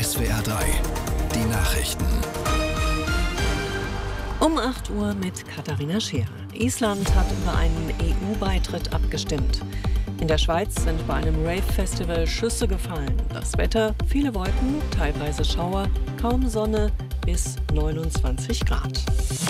SWR 3, die Nachrichten. Um 8 Uhr mit Katharina Scherer. Island hat über einen EU-Beitritt abgestimmt. In der Schweiz sind bei einem Rave-Festival Schüsse gefallen. Das Wetter, viele Wolken, teilweise Schauer, kaum Sonne bis 29 Grad.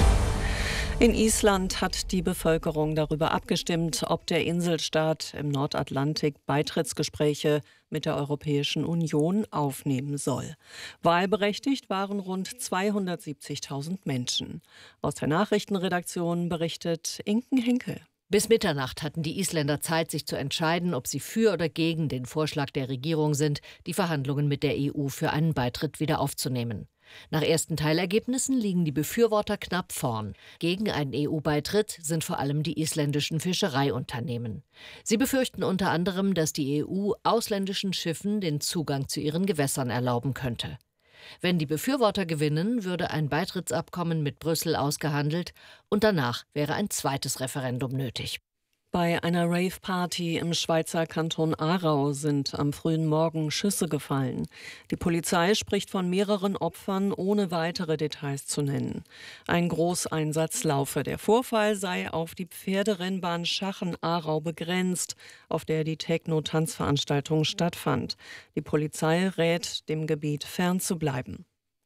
In Island hat die Bevölkerung darüber abgestimmt, ob der Inselstaat im Nordatlantik Beitrittsgespräche mit der Europäischen Union aufnehmen soll. Wahlberechtigt waren rund 270.000 Menschen. Aus der Nachrichtenredaktion berichtet Inken Henkel. Bis Mitternacht hatten die Isländer Zeit, sich zu entscheiden, ob sie für oder gegen den Vorschlag der Regierung sind, die Verhandlungen mit der EU für einen Beitritt wieder aufzunehmen. Nach ersten Teilergebnissen liegen die Befürworter knapp vorn. Gegen einen EU-Beitritt sind vor allem die isländischen Fischereiunternehmen. Sie befürchten unter anderem, dass die EU ausländischen Schiffen den Zugang zu ihren Gewässern erlauben könnte. Wenn die Befürworter gewinnen, würde ein Beitrittsabkommen mit Brüssel ausgehandelt und danach wäre ein zweites Referendum nötig. Bei einer Rave-Party im Schweizer Kanton Aarau sind am frühen Morgen Schüsse gefallen. Die Polizei spricht von mehreren Opfern, ohne weitere Details zu nennen. Ein Großeinsatz laufe. Der Vorfall sei auf die Pferderennbahn Schachen-Aarau begrenzt, auf der die Techno-Tanzveranstaltung stattfand. Die Polizei rät, dem Gebiet fernzubleiben.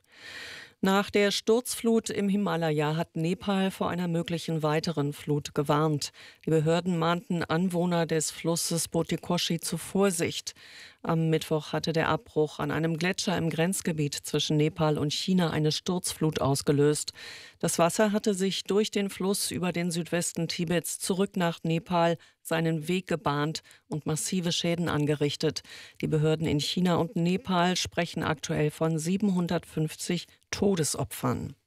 Nach der Sturzflut im Himalaya hat Nepal vor einer möglichen weiteren Flut gewarnt. Die Behörden mahnten Anwohner des Flusses Botikoshi zur Vorsicht. Am Mittwoch hatte der Abbruch an einem Gletscher im Grenzgebiet zwischen Nepal und China eine Sturzflut ausgelöst. Das Wasser hatte sich durch den Fluss über den Südwesten Tibets zurück nach Nepal seinen Weg gebahnt und massive Schäden angerichtet. Die Behörden in China und Nepal sprechen aktuell von 750 Todesopfern.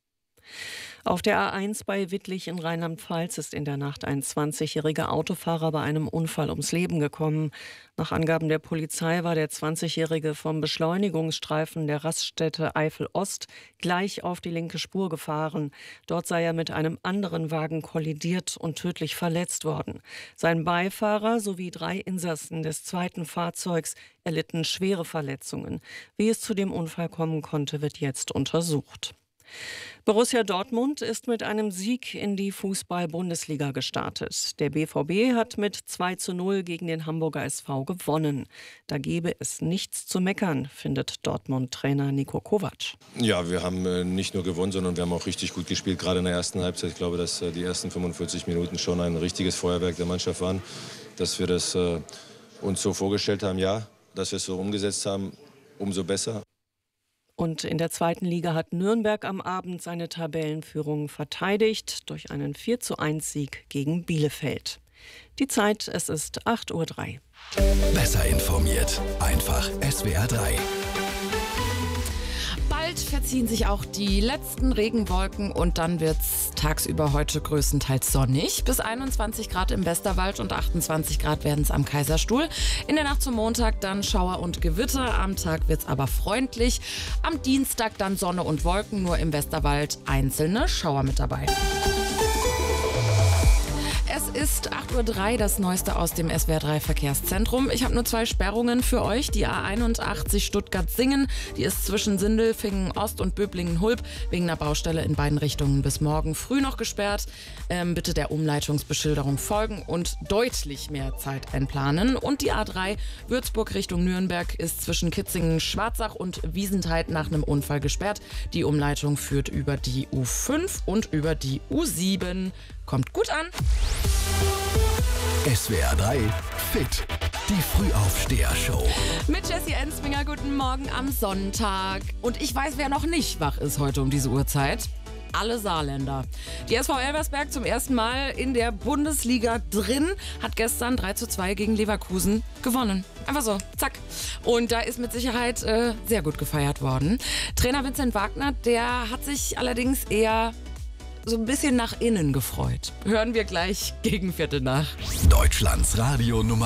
Auf der A1 bei Wittlich in Rheinland-Pfalz ist in der Nacht ein 20-jähriger Autofahrer bei einem Unfall ums Leben gekommen. Nach Angaben der Polizei war der 20-jährige vom Beschleunigungsstreifen der Raststätte Eifel-Ost gleich auf die linke Spur gefahren. Dort sei er mit einem anderen Wagen kollidiert und tödlich verletzt worden. Sein Beifahrer sowie 3 Insassen des zweiten Fahrzeugs erlitten schwere Verletzungen. Wie es zu dem Unfall kommen konnte, wird jetzt untersucht. Borussia Dortmund ist mit einem Sieg in die Fußball-Bundesliga gestartet. Der BVB hat mit 2:0 gegen den Hamburger SV gewonnen. Da gebe es nichts zu meckern, findet Dortmund-Trainer Niko Kovac. Ja, wir haben nicht nur gewonnen, sondern wir haben auch richtig gut gespielt, gerade in der ersten Halbzeit. Ich glaube, dass die ersten 45 Minuten schon ein richtiges Feuerwerk der Mannschaft waren. Dass wir das uns so vorgestellt haben, ja, dass wir es so umgesetzt haben, umso besser. Und in der zweiten Liga hat Nürnberg am Abend seine Tabellenführung verteidigt durch einen 4:1-Sieg gegen Bielefeld. Die Zeit, es ist 8:03 Uhr. Besser informiert, einfach SWR 3. Bald verziehen sich auch die letzten Regenwolken und dann wird's tagsüber heute größtenteils sonnig. Bis 21 Grad im Westerwald und 28 Grad werden es am Kaiserstuhl. In der Nacht zum Montag dann Schauer und Gewitter. Am Tag wird's aber freundlich. Am Dienstag dann Sonne und Wolken, nur im Westerwald einzelne Schauer mit dabei. Es ist 8:03 Uhr, das Neueste aus dem SWR 3 Verkehrszentrum. Ich habe nur 2 Sperrungen für euch. Die A81 Stuttgart-Singen, die ist zwischen Sindelfingen Ost und Böblingen-Hulb wegen einer Baustelle in beiden Richtungen bis morgen früh noch gesperrt. Bitte der Umleitungsbeschilderung folgen und deutlich mehr Zeit einplanen. Und die A3 Würzburg Richtung Nürnberg ist zwischen Kitzingen-Schwarzach und Wiesentheit nach einem Unfall gesperrt. Die Umleitung führt über die U5 und über die U7. Kommt gut an. SWR 3 Fit, die Frühaufsteher-Show. Mit Jessie Ensminger, guten Morgen am Sonntag. Und ich weiß, wer noch nicht wach ist heute um diese Uhrzeit. Alle Saarländer. Die SV Elversberg zum ersten Mal in der Bundesliga drin, hat gestern 3:2 gegen Leverkusen gewonnen. Einfach so, zack. Und da ist mit Sicherheit sehr gut gefeiert worden. Trainer Vincent Wagner, der hat sich allerdings eher so ein bisschen nach innen gefreut. Hören wir gleich gegen 7:45. Deutschlands Radio Nummer